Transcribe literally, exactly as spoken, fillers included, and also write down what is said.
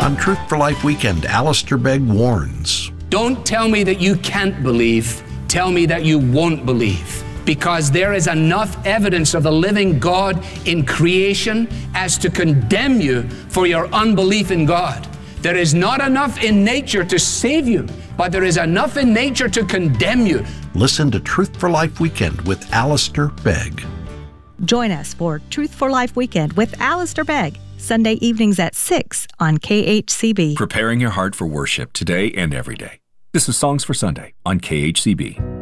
On Truth for Life Weekend, Alistair Begg warns. Don't tell me that you can't believe. Tell me that you won't believe. Because there is enough evidence of the living God in creation as to condemn you for your unbelief in God. There is not enough in nature to save you, but there is enough in nature to condemn you. Listen to Truth for Life Weekend with Alistair Begg. Join us for Truth for Life Weekend with Alistair Begg, Sunday evenings at six on K H C B. Preparing your heart for worship today and every day. This is Songs for Sunday on K H C B.